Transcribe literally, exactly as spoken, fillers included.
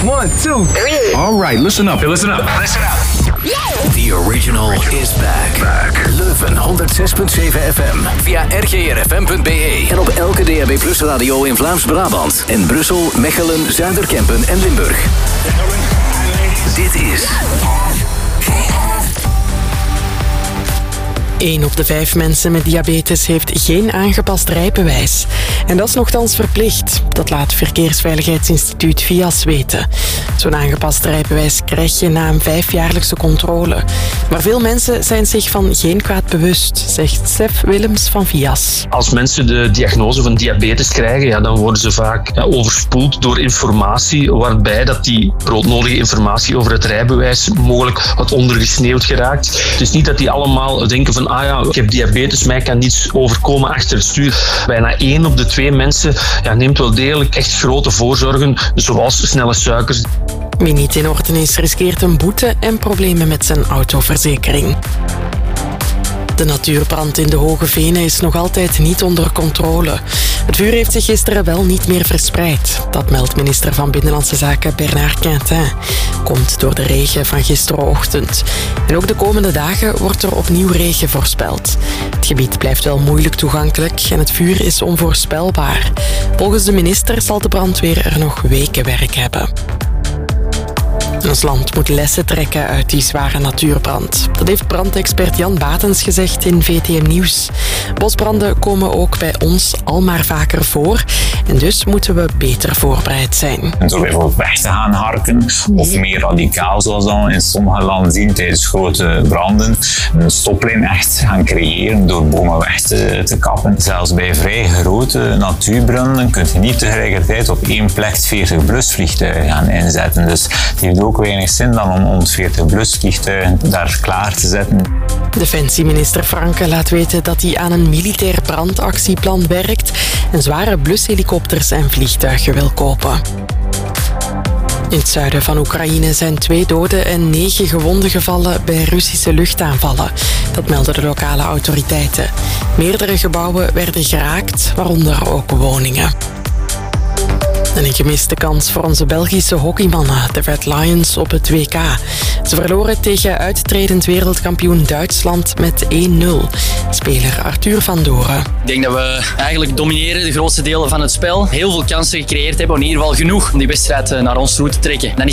One, two, three. All right, listen up. Hey, listen up. Listen up. The original is back. back. Leuven honderd zes komma zeven F M. Via r g r f m punt b e. En op elke D A B Plus radio in Vlaams-Brabant. En Brussel, Mechelen, Zuiderkempen en Limburg. Dit is... Eén op de vijf mensen met diabetes heeft geen aangepast rijbewijs. En dat is nochtans verplicht. Dat laat Verkeersveiligheidsinstituut V I A S weten. Zo'n aangepast rijbewijs krijg je na een vijfjaarlijkse controle. Maar veel mensen zijn zich van geen kwaad bewust, zegt Sef Willems van V I A S. Als mensen de diagnose van diabetes krijgen, ja, dan worden ze vaak ja, overspoeld door informatie, waarbij dat die broodnodige informatie over het rijbewijs mogelijk wat ondergesneeuwd geraakt. Het is niet dat die allemaal denken van ah ja, ik heb diabetes, mij kan niets overkomen achter het stuur. Bijna één op de twee mensen ja, neemt wel degelijk echt grote voorzorgen, zoals snelle suikers. Wie niet in orde is, riskeert een boete en problemen met zijn autoverzekering. De natuurbrand in de Hoge Venen is nog altijd niet onder controle. Het vuur heeft zich gisteren wel niet meer verspreid. Dat meldt minister van Binnenlandse Zaken Bernard Quintin. Komt door de regen van gisterenochtend. En ook de komende dagen wordt er opnieuw regen voorspeld. Het gebied blijft wel moeilijk toegankelijk en het vuur is onvoorspelbaar. Volgens de minister zal de brandweer er nog weken werk hebben. Ons land moet lessen trekken uit die zware natuurbrand. Dat heeft brandexpert Jan Batens gezegd in V T M Nieuws. Bosbranden komen ook bij ons al maar vaker voor. En dus moeten we beter voorbereid zijn. En door bijvoorbeeld weg te gaan harken, of meer radicaal zoals dan in sommige landen zien tijdens grote branden, een stoplijn echt gaan creëren door bomen weg te, te kappen. Zelfs bij vrij grote natuurbranden kun je niet tegelijkertijd op één plek veertig blusvliegtuigen gaan inzetten. Dus het heeft ook weinig zin dan om honderdveertig blusvliegtuigen daar klaar te zetten. Defensieminister Franke laat weten dat hij aan een militair brandactieplan werkt en zware blushelikopters en vliegtuigen wil kopen. In het zuiden van Oekraïne zijn twee doden en negen gewonden gevallen bij Russische luchtaanvallen. Dat melden de lokale autoriteiten. Meerdere gebouwen werden geraakt, waaronder ook woningen. En een gemiste kans voor onze Belgische hockeymannen, de Red Lions, op het W K. Ze verloren tegen uittredend wereldkampioen Duitsland met één nul. Speler Arthur van Doren. Ik denk dat we eigenlijk domineren de grootste delen van het spel. Heel veel kansen gecreëerd hebben, in ieder geval genoeg om die wedstrijd naar ons toe te trekken. Dan